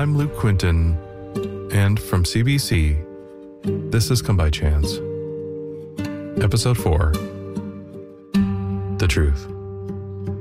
I'm Luke Quinton, and from CBC, this is Come By Chance. Episode 4, The Truth.